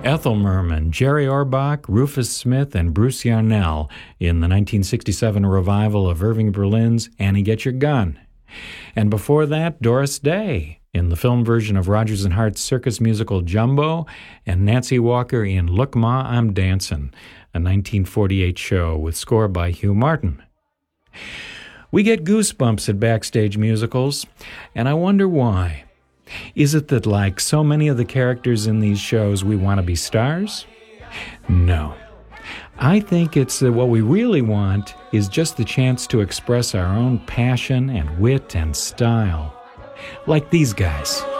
Ethel Merman, Jerry Orbach, Rufus Smith, and Bruce Yarnell in the 1967 revival of Irving Berlin's Annie Get Your Gun. And before that, Doris Day in the film version of Rodgers and Hart's circus musical Jumbo, and Nancy Walker in Look Ma, I'm Dancin', a 1948 show with score by Hugh Martin. We get goosebumps at backstage musicals, and I wonder why. Is it that, like so many of the characters in these shows, we want to be stars? No. I think it's that what we really want is just the chance to express our own passion and wit and style. Like these guys.